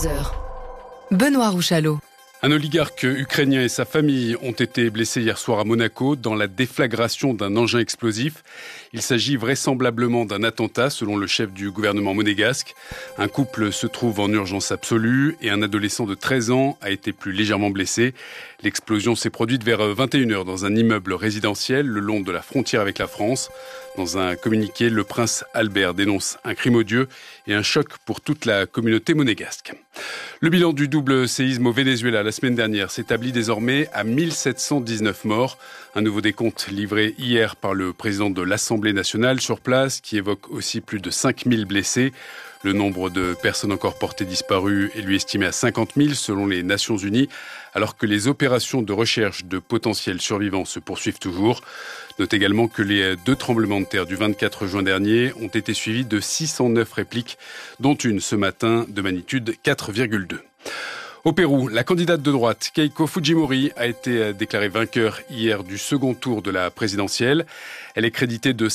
22h. Benoît Rouchalot. Un oligarque ukrainien et sa famille ont été blessés hier soir à Monaco dans la déflagration d'un engin explosif. Il s'agit vraisemblablement d'un attentat selon le chef du gouvernement monégasque. Un couple se trouve en urgence absolue et un adolescent de 13 ans a été plus légèrement blessé. L'explosion s'est produite vers 21h dans un immeuble résidentiel le long de la frontière avec la France. Dans un communiqué, le prince Albert dénonce un crime odieux et un choc pour toute la communauté monégasque. Le bilan du double séisme au Venezuela la semaine dernière s'établit désormais à 1719 morts. Un nouveau décompte livré hier par le président de l'Assemblée nationale sur place qui évoque aussi plus de 5000 blessés. Le nombre de personnes encore portées disparues est lui estimé à 50 000 selon les Nations Unies, alors que les opérations de recherche de potentiels survivants se poursuivent toujours. Note également que les 2 tremblements de terre du 24 juin dernier ont été suivis de 609 répliques, dont une ce matin de magnitude 4,2. Au Pérou, la candidate de droite Keiko Fujimori a été déclarée vainqueur hier du second tour de la présidentielle. Elle est créditée de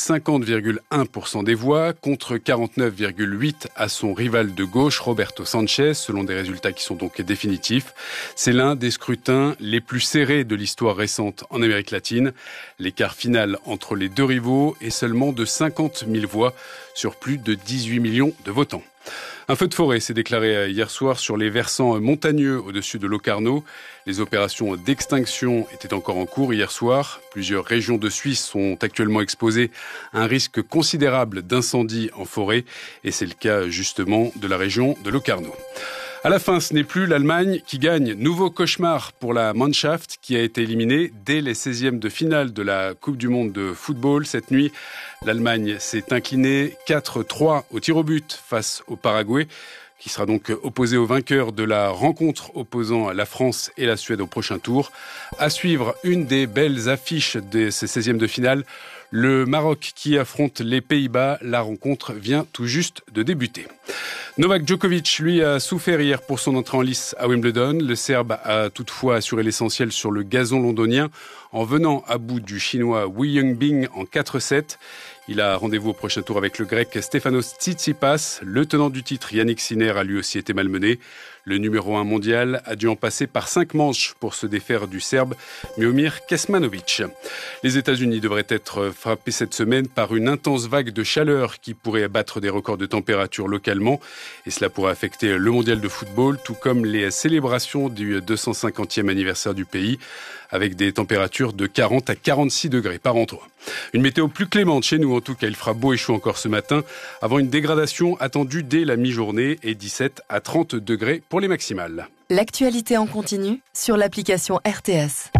50,1% des voix contre 49,8% à son rival de gauche Roberto Sanchez, selon des résultats qui sont donc définitifs. C'est l'un des scrutins les plus serrés de l'histoire récente en Amérique latine. L'écart final entre les deux rivaux est seulement de 50 000 voix sur plus de 18 millions de votants. Un feu de forêt s'est déclaré hier soir sur les versants montagneux au-dessus de Locarno. Les opérations d'extinction étaient encore en cours hier soir. Plusieurs régions de Suisse sont actuellement exposées à un risque considérable d'incendie en forêt. Et c'est le cas justement de la région de Locarno. À la fin, ce n'est plus l'Allemagne qui gagne. Nouveau cauchemar pour la Mannschaft qui a été éliminée dès les 16e de finale de la Coupe du Monde de football. Cette nuit, l'Allemagne s'est inclinée 4-3 au tir au but face au Paraguay, qui sera donc opposé au vainqueur de la rencontre opposant la France et la Suède au prochain tour. À suivre, une des belles affiches de ces 16e de finale, le Maroc qui affronte les Pays-Bas. La rencontre vient tout juste de débuter. Novak Djokovic, lui, a souffert hier pour son entrée en lice à Wimbledon. Le Serbe a toutefois assuré l'essentiel sur le gazon londonien en venant à bout du Chinois Wei Yungbing en 4-7. Il a rendez-vous au prochain tour avec le Grec Stefanos Tsitsipas. Le tenant du titre, Yannick Sinner, a lui aussi été malmené. Le numéro 1 mondial a dû en passer par 5 manches pour se défaire du Serbe Miomir Kecmanovic. Les États-Unis devraient être frappés cette semaine par une intense vague de chaleur qui pourrait battre des records de température localement. Et cela pourrait affecter le mondial de football, tout comme les célébrations du 250e anniversaire du pays, avec des températures de 40 à 46 degrés par endroit. Une météo plus clémente chez nous, en tout cas, il fera beau et chaud encore ce matin, avant une dégradation attendue dès la mi-journée et 17 à 30 degrés pour les maximales. L'actualité en continu sur l'application RTS.